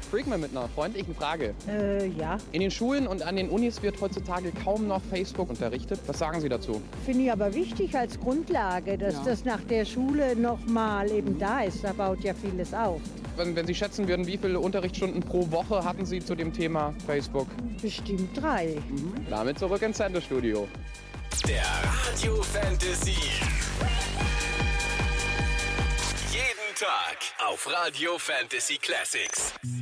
Freakman mit einer freundlichen Frage. Ja. In den Schulen und an den Unis wird heutzutage kaum noch Facebook unterrichtet. Was sagen Sie dazu? Finde ich aber wichtig als Grundlage, dass das nach der Schule nochmal eben da ist. Da baut ja vieles auf. Wenn Sie schätzen würden, wie viele Unterrichtsstunden pro Woche hatten Sie zu dem Thema Facebook? Bestimmt 3. Damit zurück ins Sendestudio. Der Radio Fantasy. Jeden Tag auf Radio Fantasy Classics.